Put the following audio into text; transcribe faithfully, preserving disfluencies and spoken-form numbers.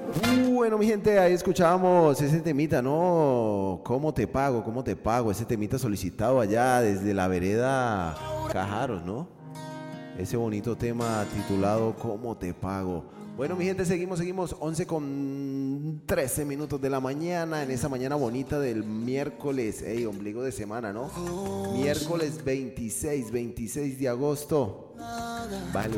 Bueno, mi gente, ahí escuchábamos ese temita, ¿no? ¿Cómo te pago? ¿Cómo te pago? Ese temita solicitado allá desde la vereda Cajaros, ¿no? Ese bonito tema titulado ¿Cómo te pago? Bueno, mi gente, seguimos, seguimos. once con trece minutos de la mañana, en esa mañana bonita del miércoles, ey, ombligo de semana, ¿no? Miércoles veintiséis, veintiséis de agosto. Vale,